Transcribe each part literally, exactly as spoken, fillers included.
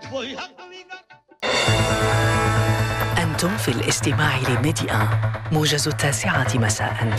أنتم في الاستماع لميديا موجز التاسعة مساء.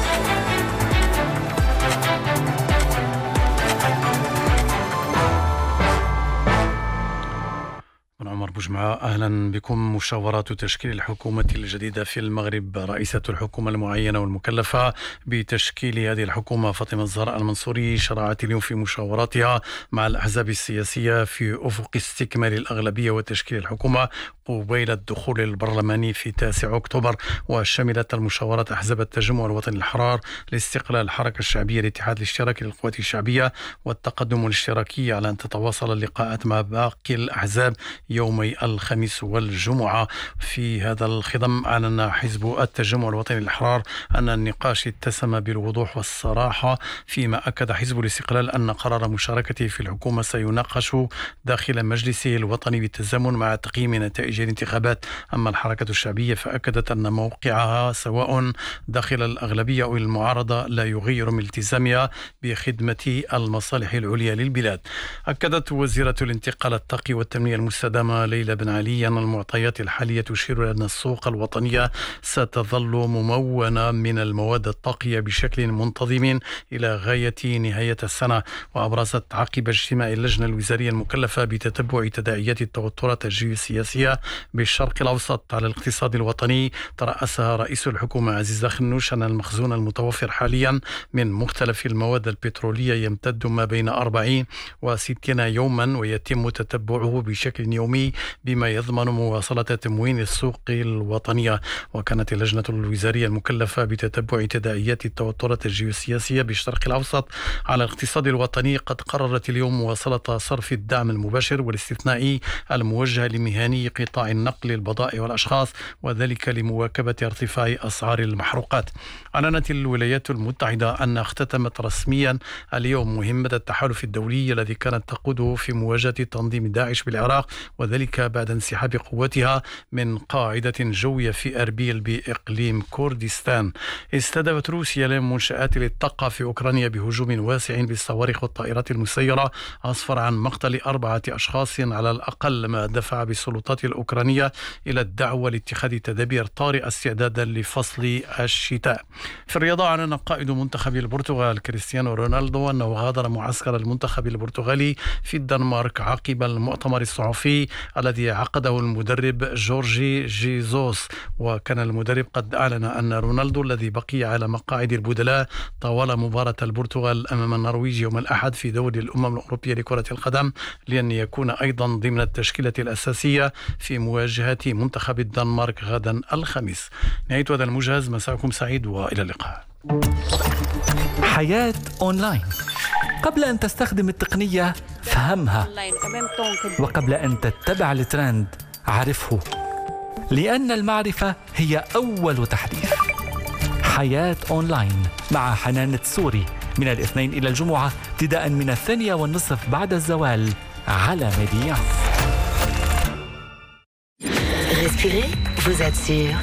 عمر بوجمعة، أهلا بكم. مشاورات تشكيل الحكومة الجديدة في المغرب. رئيسة الحكومة المعينة والمكلفة بتشكيل هذه الحكومة فاطمة الزهراء المنصوري شرعت اليوم في مشاوراتها مع الأحزاب السياسية في أفق استكمال الأغلبية وتشكيل الحكومة قبيل الدخول البرلماني في تاسع أكتوبر. وشملت المشاورات أحزاب التجمع الوطني الأحرار، الاستقلال، الحركة الشعبية، الاتحاد الاشتراكي للقوات الشعبية والتقدم الاشتراكي على أن تتواصل اللقاءات مع باقي الأحزاب يومي الخميس والجمعة. في هذا الخضم أعلن حزب التجمع الوطني الأحرار أن النقاش اتسم بالوضوح والصراحة، فيما أكد حزب الاستقلال أن قرار مشاركته في الحكومة سيناقش داخل مجلسه الوطني بالتزامن مع تقييم نتائج الانتخابات. أما الحركة الشعبية فأكدت أن موقعها سواء داخل الأغلبية أو المعارضة لا يغير من التزامها بخدمة المصالح العليا للبلاد. أكدت وزيرة الانتقال الطاقي والتنمية المستدامة ليلى بن علي أن المعطيات الحالية تشير إلى أن السوق الوطنية ستظل ممونة من المواد الطاقية بشكل منتظم إلى غاية نهاية السنة. وأبرزت عقب اجتماع اللجنة الوزارية المكلفة بتتبع تداعيات التوترات الجيوسياسية بالشرق الأوسط على الاقتصاد الوطني، ترأسها رئيس الحكومة عزيز خنوش أن المخزون المتوفر حاليا من مختلف المواد البترولية يمتد ما بين أربعين وستين يوما ويتم تتبعه بشكل يومي بما يضمن مواصلة تموين السوق الوطنية. وكانت اللجنة الوزارية المكلفة بتتبع تداعيات التوترات الجيوسياسية بالشرق الأوسط على الاقتصاد الوطني قد قررت اليوم مواصلة صرف الدعم المباشر والاستثنائي الموجه لمهني قطاع النقل البضائع والأشخاص، وذلك لمواكبة ارتفاع أسعار المحروقات. أعلنت الولايات المتحدة أن اختتمت رسميا اليوم مهمة التحالف الدولي الذي كانت تقوده في مواجهة تنظيم داعش بالعراق، وذلك بعد انسحاب قوتها من قاعدة جوية في أربيل بإقليم كردستان. استهدفت روسيا لمنشآت للطاقة في أوكرانيا بهجوم واسع بالصواريخ والطائرات المسيرة أسفر عن مقتل أربعة أشخاص على الأقل، ما دفع بالسلطات الأوكرانية إلى الدعوة لاتخاذ تدابير طارئة استعدادا لفصل الشتاء. في الرياضة، أعلن قائد منتخب البرتغال كريستيانو رونالدو أنه غادر معسكر المنتخب البرتغالي في الدنمارك عقب المؤتمر الصحفي الذي عقده المدرب جورجي جيزوس. وكان المدرب قد أعلن أن رونالدو الذي بقي على مقاعد البدلاء طوال مباراة البرتغال أمام النرويج يوم الأحد في دوري الأمم الأوروبية لكرة القدم لأن يكون أيضا ضمن التشكيلة الأساسية في مواجهة منتخب الدنمارك غدا الخميس. نهاية هذا الموجز، مساءكم سعيد وإلى اللقاء. حياة أونلاين. قبل أن تستخدم التقنية فهمها، وقبل أن تتبع الترند عرفه، لأن المعرفة هي أول تحديث. حياة أونلاين مع حنان السوري من الاثنين إلى الجمعة ابتداء من الثانية والنصف بعد الزوال على ميديا. Respirez, vous êtes sûr